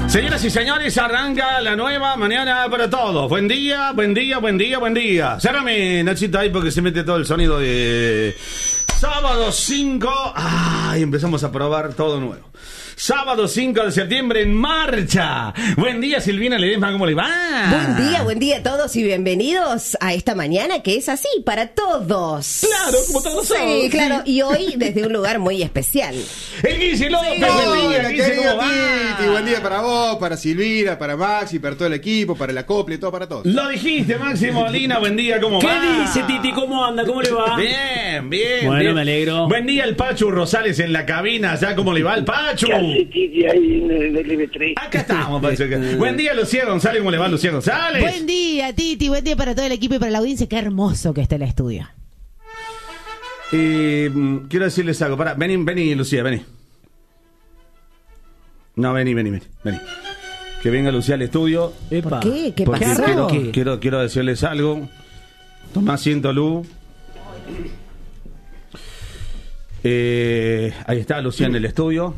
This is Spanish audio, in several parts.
Señoras y señores, arranca la nueva mañana para todos. Buen día, buen día, buen día, buen día. Cérrame, Nachito, ahí porque se mete todo el sonido de sábado 5. Y empezamos a probar todo nuevo. Sábado 5 de septiembre en marcha. Buen día, Silvina Ledesma, ¿cómo le va? Buen día a todos y bienvenidos a esta mañana que es así, para todos. Claro, como todos somos. Sí, claro, y hoy desde un lugar muy especial. El Guille López, Sí. buen día, Guille, ¿cómo va? Titi, buen día para vos, para Silvina, para Maxi, para todo el equipo, para el acople, todo para todos. Lo dijiste, Máximo Molina, buen día, ¿cómo va? ¿Qué dice Titi? ¿Cómo anda? ¿Cómo le va? Bien, bien. Bueno, bien. me alegro. Buen día, el Pachu Rosales en la cabina, ¿ya cómo le va el Pachu? ¿Qué hace Titi ahí en el LB3? Acá estamos, Pachu. Buen día, Lucía González, ¿cómo le va, Lucía González? Buen día, Titi, buen día para todo el equipo y para la audiencia. Qué hermoso que está el estudio. Quiero decirles algo. Pará, vení, Lucía, vení. No, vení. Que venga Lucía al estudio. Epa. ¿Por qué? ¿Qué Porque pasó? quiero decirles algo. Tomá asiento, Lu. Ahí está Lucía en el estudio.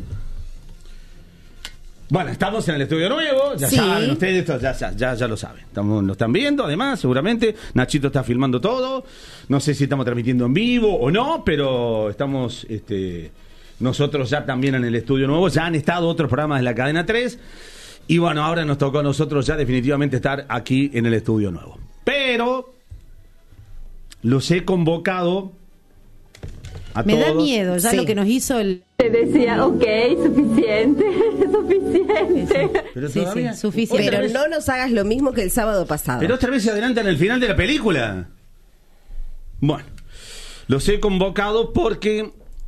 Bueno, estamos en el estudio nuevo, ya Sí. saben ustedes, esto ya lo saben. Lo están viendo, además, seguramente. Nachito está filmando todo. No sé si estamos transmitiendo en vivo o no, pero estamos nosotros ya también en el estudio nuevo. Ya han estado otros programas de la cadena 3. Y bueno, ahora nos tocó a nosotros ya definitivamente estar aquí en el estudio nuevo. Pero los he convocado a Me todos. da miedo ya Sí. lo que nos hizo el... Te decía, ok, suficiente, suficiente. Pero Sí, todavía. sí, suficiente. Otra Pero vez- no nos hagas lo mismo que el sábado pasado. Pero otra vez se adelantan el final de la película. Bueno, los he convocado porque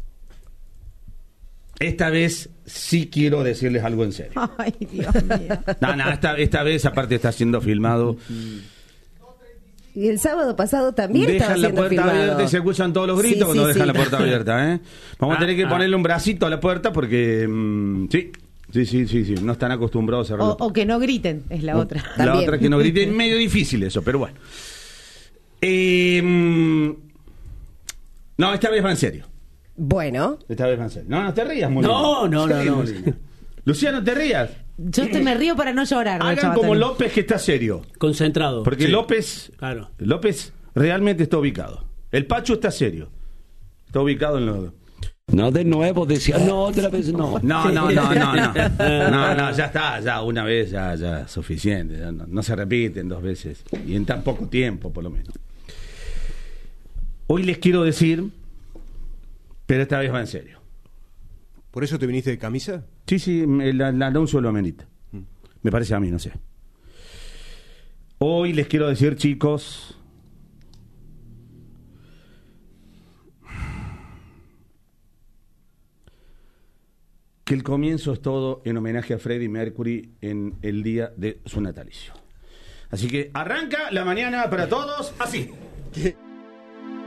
esta vez sí quiero decirles algo en serio. Ay, Dios mío. No, esta vez aparte está siendo filmado. Y el sábado pasado también estaba Dejan la siendo puerta filmado. abierta y se escuchan todos los gritos Sí, cuando sí, dejan sí. la puerta abierta, ¿eh? Vamos a tener que ponerle un bracito a la puerta porque sí, no están acostumbrados a cerrar. O que no griten, es la otra. La También. otra que no grite, es medio difícil eso, pero bueno. No, esta vez va en serio. Bueno, Esta vez va en serio. No te rías, Molina. No. Molina. Lucía, no te rías. Yo me río para no llorar. Hagan Chabatón. como López, que está serio. Concentrado. Porque Sí. López realmente está ubicado. El Pacho está serio. Está ubicado en los... No, de nuevo, decía, no, otra vez no. No, ya está, ya una vez, ya suficiente. Ya no se repiten dos veces. Y en tan poco tiempo, por lo menos. Hoy les quiero decir, pero esta vez va en serio. ¿Por eso te viniste de camisa? Sí, el anuncio lo amerita. Me parece a mí, no sé. Hoy les quiero decir, chicos, que el comienzo es todo en homenaje a Freddie Mercury en el día de su natalicio. Así que arranca la mañana para todos así.